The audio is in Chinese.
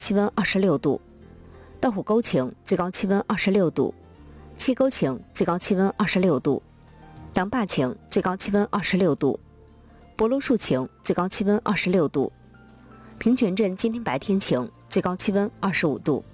气温26度；道虎沟晴，最高气温26度；七沟晴，最高气温26度；党坝晴，最高气温26度；博罗树晴，最高气温26度；平泉镇今天白天晴，最高气温25度。